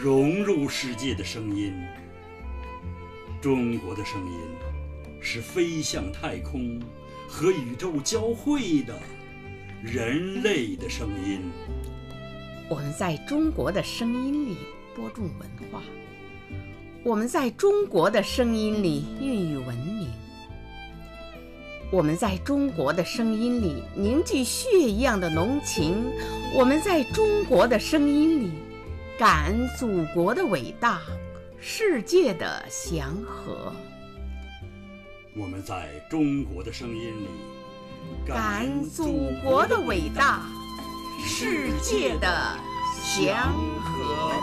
融入世界的声音。中国的声音是飞向太空和宇宙交汇的人类的声音。 我们在中国的声音里播种文化，我们在中国的声音里孕育文明，我们在中国的声音里凝聚血一样的浓情，我们在中国的声音里感恩祖国的伟大，世界的祥和。 我们在中国的声音里感恩祖国的伟大，世界的祥和。